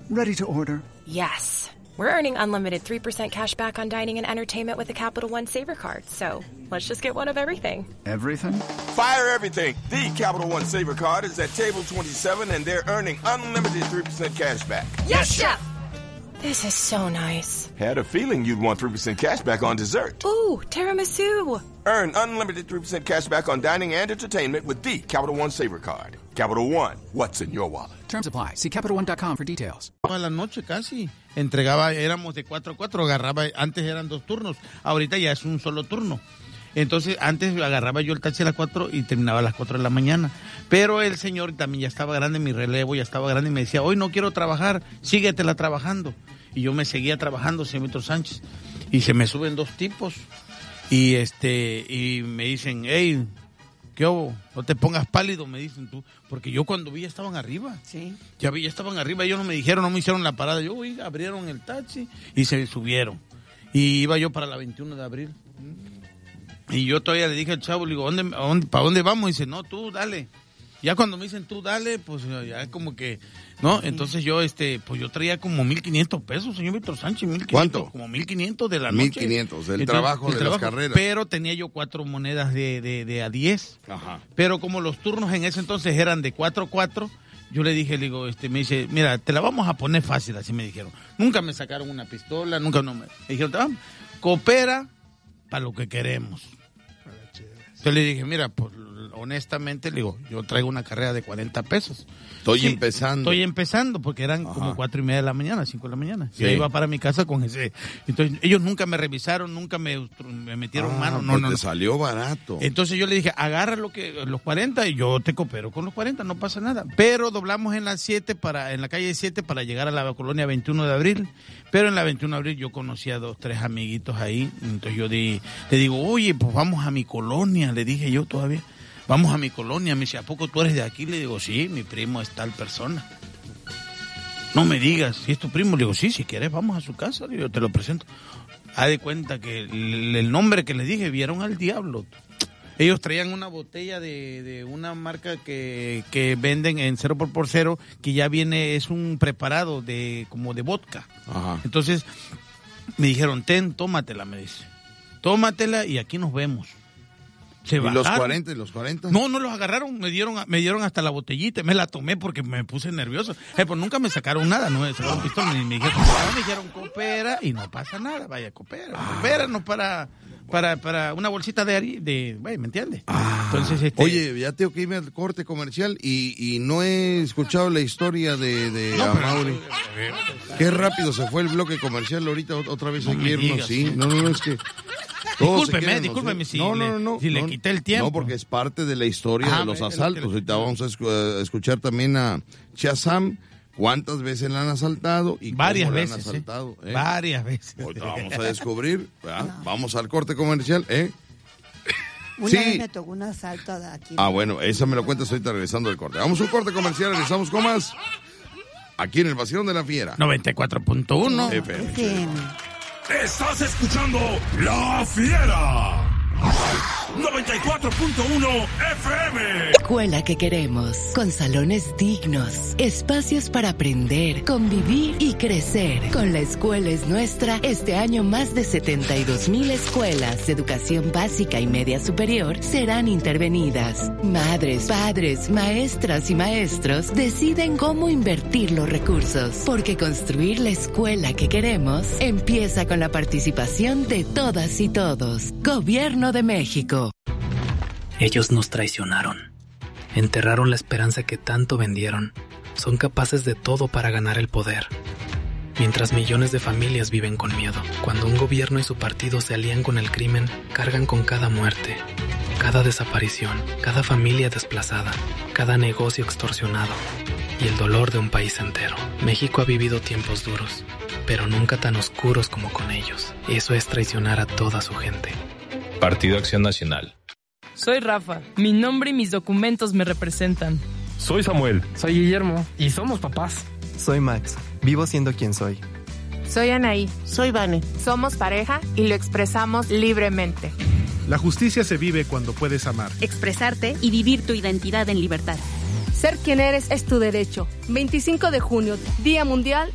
Ready to order. Yes. We're earning unlimited 3% cash back on dining and entertainment with the Capital One Saver Card. So let's just get one of everything. Everything? Fire everything. The Capital One Saver Card is at table 27 and they're earning unlimited 3% cash back. Yes, Chef! This is so nice. Had a feeling you'd want 3% cash back on dessert. Ooh, tiramisu. Earn unlimited 3% cash back on dining and entertainment with the Capital One Saver Card. Capital One, what's in your wallet? Terms apply. See CapitalOne.com for details. A la noche casi. Entregaba, éramos de 4 a 4, agarraba, antes eran 2 turnos, ahorita ya es un solo turno. Entonces, antes agarraba yo el taxi a las 4 y terminaba a las 4 de la mañana. Pero el señor también ya estaba grande, mi relevo ya estaba grande y me decía, hoy no quiero trabajar, síguetela trabajando. Y yo me seguía trabajando, señor Víctor Sánchez. Y se me suben 2 tipos y y me dicen, hey, ¿qué hubo? No te pongas pálido, me dicen tú. Porque yo cuando vi ya estaban arriba. Sí. Ya estaban arriba, ellos no me dijeron, no me hicieron la parada. Yo abrieron el taxi y se subieron. Y iba yo para la 21 de abril. Y yo todavía le dije al chavo, le digo, ¿para dónde vamos? Y dice, no, tú dale. Ya cuando me dicen tú dale, pues ya como que, ¿no? Entonces yo, pues yo traía como 1,500 pesos, señor Víctor Sánchez, 1,500. ¿Cuánto? Como 1,500 de la noche. 1,500, del trabajo de las carreras. Pero tenía yo 4 monedas de a 10. Ajá. Pero como los turnos en ese entonces eran de 4 a 4, yo le dije, me dice, mira, te la vamos a poner fácil, así me dijeron. Nunca me sacaron una pistola, me dijeron, vamos, coopera para lo que queremos. Entonces le dije, mira, pues honestamente, le digo, yo traigo una carrera de 40 pesos. Estoy empezando porque eran como 4:30 de la mañana, 5 de la mañana. Sí. Yo iba para mi casa con ese. Entonces, ellos nunca me revisaron, nunca me metieron mano. No. Te salió barato. Entonces yo le dije, agarra los 40 y yo te coopero con los 40, no pasa nada. Pero doblamos en la calle 7 para llegar a la colonia 21 de abril. Pero en la 21 de abril yo conocí a 2, 3 amiguitos ahí. Entonces yo le digo, oye, pues vamos a mi colonia, le dije yo todavía. Vamos a mi colonia. Me dice, ¿a poco tú eres de aquí? Le digo, sí, mi primo es tal persona. No me digas, si es tu primo. Le digo, sí, si quieres vamos a su casa. Le digo, te lo presento. Haz de cuenta que el nombre que les dije, vieron al diablo. Ellos traían una botella de una marca que venden en 0x0, que ya viene, es un preparado como de vodka. Ajá. Entonces me dijeron, tómatela, me dice. Tómatela y aquí nos vemos. ¿Y los 40? No los agarraron, me dieron hasta la botellita, me la tomé porque me puse nervioso. Pues nunca me sacaron nada, no me sacaron pistola, ni me dijeron coopera y no pasa nada, vaya, coopéranos para una bolsita de ¿me entiendes? Entonces, Oye, ya tengo que irme al corte comercial y no he escuchado la historia de Amaury. Qué rápido se fue el bloque comercial ahorita otra vez aquí irnos, sí. No, es que Discúlpeme si le quité el tiempo. No, porque es parte de la historia de los asaltos. Ahorita vamos a escuchar también a Shazam. ¿Cuántas veces la han asaltado? Y varias cómo veces. La han asaltado, Varias veces. Ahorita vamos a descubrir. Vamos al corte comercial. Una vez me tocó un asalto aquí. Bueno, esa me lo cuentas ahorita regresando del corte. Vamos a un corte comercial, regresamos con más. Aquí en el Vacilón de la Fiera. 94.1 FM. Estás escuchando La Fiera. 94.1 FM. Escuela que queremos, con salones dignos, espacios para aprender, convivir y crecer. Con La Escuela es Nuestra, este año más de 72,000 escuelas de educación básica y media superior serán intervenidas. Madres, padres, maestras y maestros deciden cómo invertir los recursos, porque construir la escuela que queremos empieza con la participación de todas y todos. Gobierno de México. Ellos nos traicionaron. Enterraron la esperanza que tanto vendieron. Son capaces de todo para ganar el poder. Mientras millones de familias viven con miedo. Cuando un gobierno y su partido se alían con el crimen, cargan con cada muerte, cada desaparición, cada familia desplazada, cada negocio extorsionado y el dolor de un país entero. México ha vivido tiempos duros, pero nunca tan oscuros como con ellos. Eso es traicionar a toda su gente. Partido Acción Nacional. Soy Rafa. Mi nombre y mis documentos me representan. Soy Samuel. Soy Guillermo. Y somos papás. Soy Max. Vivo siendo quien soy. Soy Anaí. Soy Vane. Somos pareja y lo expresamos libremente. La justicia se vive cuando puedes amar, expresarte y vivir tu identidad en libertad. Ser quien eres es tu derecho. 25 de junio, Día Mundial